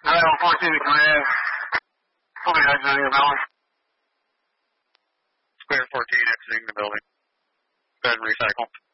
14 to command. We'll be exiting the building. Square 14 exiting the building. Go ahead and recycle.